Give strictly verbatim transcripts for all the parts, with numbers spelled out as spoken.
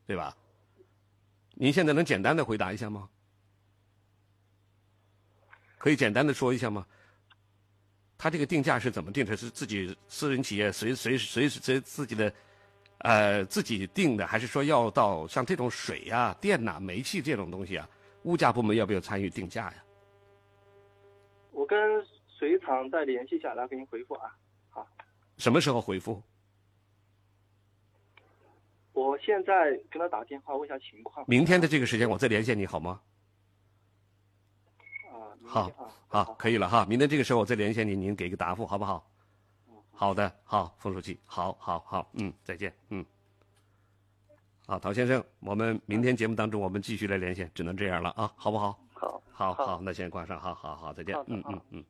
对吧？您现在能简单的回答一下吗？可以简单的说一下吗？他这个定价是怎么定的？是自己私人企业随随随随自己的，呃，自己定的，还是说要到像这种水呀、啊、电呐、啊、煤气这种东西啊，物价部门要不要参与定价呀？ 我跟水厂再联系一下，然后给您回复啊。好。 什么时候回复？ 我现在跟他打电话问一下情况。 明天的这个时间我再联系你好吗？ 啊， 好， 啊、 好， 好， 可以了哈。明天这个时候我再联系你，您给个答复好不好？好的，好，冯书记，好，好，好，嗯，再见，嗯。好，陶先生，我们明天节目当中我们继续来连线，只能这样了啊，好不好？ 好， 好，好，那先挂上，好好好，再见，嗯嗯嗯。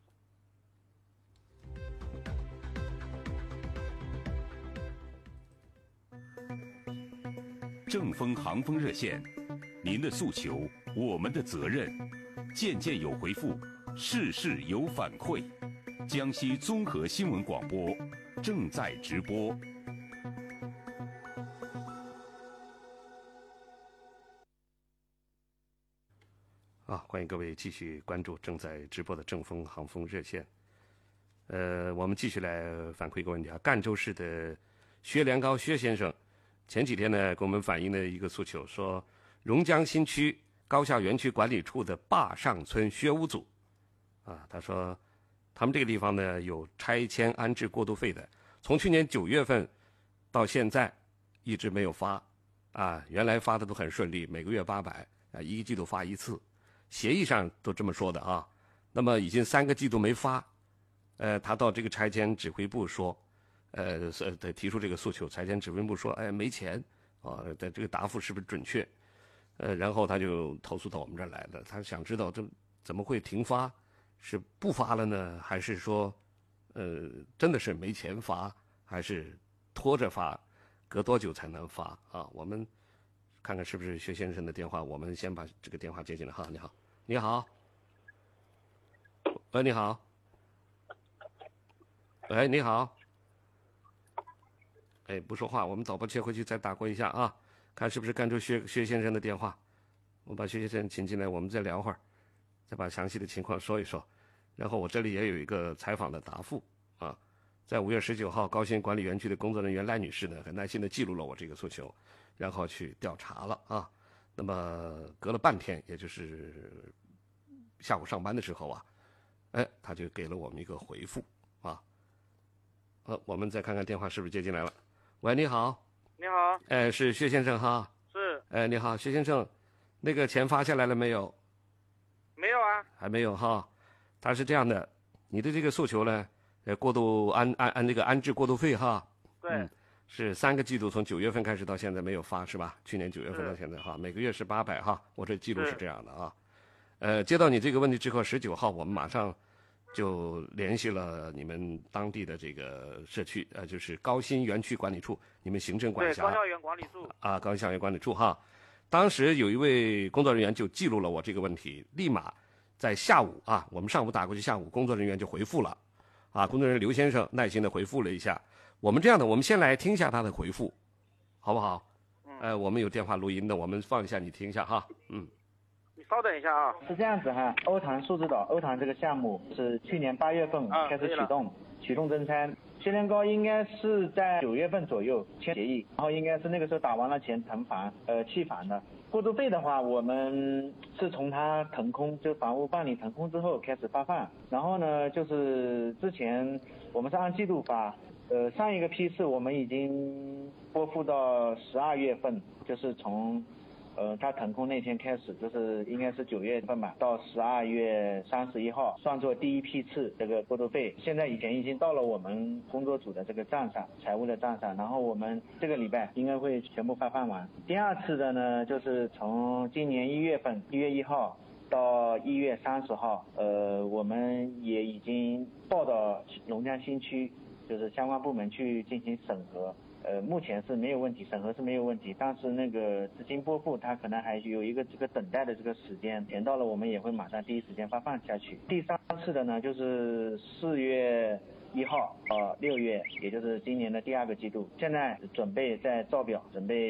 正风航风热线，您的诉求，我们的责任，件件有回复，事事有反馈。江西综合新闻广播正在直播。 啊，欢迎各位继续关注正在直播的正风航风热线。呃，我们继续来反馈一个问题啊，赣州市的薛连高薛先生。前几天呢，给我们反映了一个诉求，说榕江新区高校园区管理处的坝上村薛屋组，啊，他说他们这个地方呢有拆迁安置过渡费的，从去年九月份到现在一直没有发，啊，原来发的都很顺利，每个月八百，啊，一个季度发一次，协议上都这么说的啊。那么已经三个季度没发，呃，他到这个拆迁指挥部说。呃，是提出这个诉求，拆迁指挥部说，哎，没钱啊，但这个答复是不是准确？呃，然后他就投诉到我们这儿来了，他想知道这怎么会停发，是不发了呢，还是说，呃，真的是没钱发，还是拖着发，隔多久才能发啊？我们看看是不是薛先生的电话，我们先把这个电话接进来哈。你好，你好，喂，你好，喂，你好。哎，不说话，我们导播切回去再打过一下啊，看是不是赣州薛薛先生的电话。我把薛先生请进来，我们再聊会儿，再把详细的情况说一说。然后我这里也有一个采访的答复啊，在五月十九号，高新管理园区的工作人员赖女士呢，很耐心的记录了我这个诉求，然后去调查了啊。那么隔了半天，也就是下午上班的时候啊，哎，他就给了我们一个回复啊。呃，我们再看看电话是不是接进来了。喂，你好。 你好。 哎，是薛先生哈。 是。 哎，你好，薛先生，那个钱发下来了没有？ 没有啊。 还没有哈。他是这样的，你的这个诉求呢，呃，过渡安安安那个安置过渡费哈。 对。 嗯，是三个季度，从九月份开始到现在没有发是吧？去年九月份到现在哈，每个月是八百哈，我这记录是这样的啊。呃，接到你这个问题之后，十九号我们马上就联系了你们当地的这个社区，呃，就是高新园区管理处，你们行政管辖。 对，高校园管理处。 啊，高新校园管理处哈。当时有一位工作人员就记录了我这个问题，立马在下午啊，我们上午打过去，下午工作人员就回复了，啊，工作人员刘先生耐心的回复了一下。我们这样的，我们先来听一下他的回复，好不好？嗯。呃，我们有电话录音的，我们放一下，你听一下哈。嗯。 你稍等一下啊。 是这样子哈，欧塘数字岛欧塘这个项目是去年八月份开始启动，啊、启动增参。薛连高应该是在九月份左右签协议，然后应该是那个时候打完了钱腾房，呃弃房的。过渡费的话，我们是从他腾空，就房屋办理腾空之后开始发放，然后呢，就是之前我们是按季度发，呃上一个批次我们已经拨付到十二月份，就是从。呃，它腾空那天开始，就是应该是九月份吧，到十二月三十一号，算作第一批次这个过渡费。现在以前已经到了我们工作组的这个账上，财务的账上，然后我们这个礼拜应该会全部发放完。第二次的呢，就是从今年一月份一月一号到一月三十号，呃，我们也已经报到龙江新区，就是相关部门去进行审核。呃，目前是没有问题，审核是没有问题，但是那个资金拨付它可能还有一个这个等待的这个时间，填到了我们也会马上第一时间发放下去。第三次的呢，就是四月一号到六月，也就是今年的第二个季度，现在准备在造表，准备。